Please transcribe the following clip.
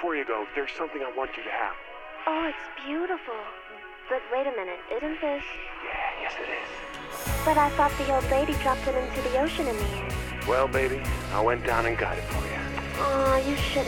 before you go, there's something I want you to have. Oh, it's beautiful. But wait a minute, isn't this... Yeah, yes it is. But I thought the old lady dropped it into the ocean in the end. Well, baby, I went down and got it for you. Aw, you shouldn't.